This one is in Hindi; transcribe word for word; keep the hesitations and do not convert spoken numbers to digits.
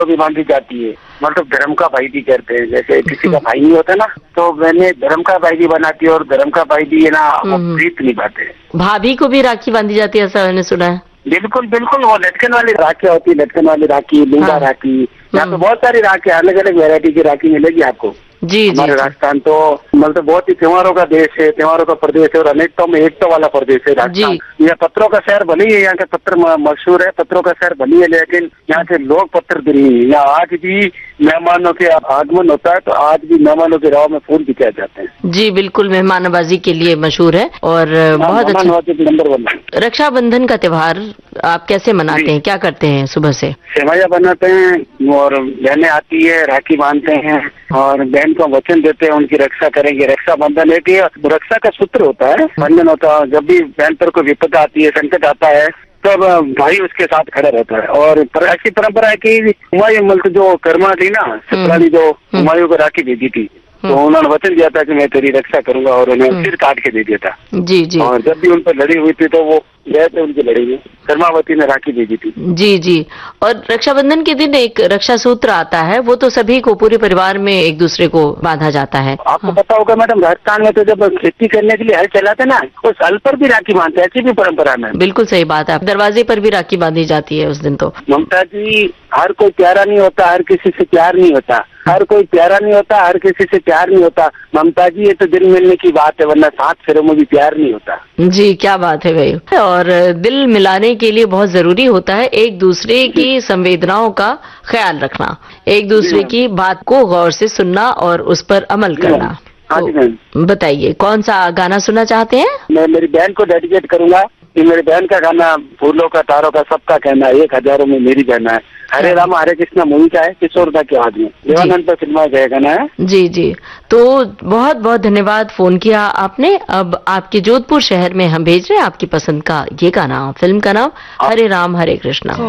तो भी बांधी जाती है, मतलब धर्म का भाई भी कहते हैं। जैसे किसी का भाई नहीं होता ना, तो मैंने धर्म का भाई भी बनाती है और धर्म का भाई भी है ना वो प्रीत निभाते हैं। भाभी को भी राखी बांधी जाती है, ऐसा मैंने सुना है। बिल्कुल बिल्कुल, वो लटकन वाली राखियाँ होती है, लटकन वाली राखी, लूंगा हाँ। राखी, यहाँ पे बहुत सारी राखी, अलग अलग वैरायटी की राखी मिलेगी आपको। जी हमारे जी राजस्थान तो मतलब बहुत ही त्योहारों का देश है, त्योहारों का प्रदेश है और अनेकताओं में एकता वाला प्रदेश है राजस्थान। यह पत्रों का शहर भले ही है, यहाँ के पत्र मशहूर है, पत्रों का शहर भले है, लेकिन यहाँ के लोग पत्र प्रेमी है। यहाँ आज भी मेहमानों के आगमन होता है तो आज भी मेहमानों के राह में फूल बिछाए जाते हैं। जी बिल्कुल, मेहमान नवाजी के लिए मशहूर है और बहुत अच्छा। Number one. रक्षाबंधन का त्योहार आप कैसे मनाते हैं, क्या करते हैं सुबह से? सेवैया बनाते हैं और बहनें आती है, राखी बांधते हैं और बहन को वचन देते हैं उनकी रक्षा करेंगे। रक्षाबंधन एक रक्षा का सूत्र होता है, बंधन होता है। जब भी बहन पर कोई विपदा आती है, संकट आता है, तब भाई उसके साथ खड़ा रहता है। और ऐसी परंपरा है कि हुमायूं मतलब जो कर्मा थी ना, सतराली जो हुमायूं को राखी भेजी थी, तो उन्होंने वचन दिया था कि मैं तेरी रक्षा करूंगा और उन्हें सिर काट के दे दिया था। जी जी। और जब भी उन पर लड़ी हुई थी तो वो गए थे उनकी लड़ी में, कर्मावती ने राखी भेजी थी। जी जी। और रक्षाबंधन के दिन एक रक्षा सूत्र आता है, वो तो सभी को, पूरे परिवार में एक दूसरे को बांधा जाता है। आपको हाँ। पता होगा मैडम, राजस्थान में तो जब खेती करने के लिए हल चलाते ना, उस हल पर भी राखी बांधते हैं, ऐसी भी परंपरा है। बिल्कुल सही बात है, दरवाजे पर भी राखी बांधी जाती है उस दिन तो। ममता जी, हर कोई प्यारा नहीं होता, हर किसी से प्यार नहीं होता, हर कोई प्यारा नहीं होता, हर किसी से प्यार नहीं होता। ममता जी, ये तो दिल मिलने की बात है, वरना सात फेरों में भी प्यार नहीं होता। जी क्या बात है भाई। और दिल मिलाने के लिए बहुत जरूरी होता है एक दूसरे की संवेदनाओं का ख्याल रखना, एक दूसरे की बात को गौर से सुनना और उस पर अमल करना। तो बताइए कौन सा गाना सुनना चाहते हैं? मैं मेरी बहन को डेडिकेट करूंगा कि मेरी बहन का गाना फूलों का तारों का सबका कहना है, एक हजारों में मेरी बहना है, हरे राम हरे कृष्णा मूवी का है, किशोरदा की आवाज में, देवानंद पर फिल्मा गया गाना है। जी जी। तो बहुत बहुत धन्यवाद, फोन किया आपने। अब आपके जोधपुर शहर में हम भेज रहे हैं आपकी पसंद का ये गाना, फिल्म का नाम हरे राम हरे कृष्णा।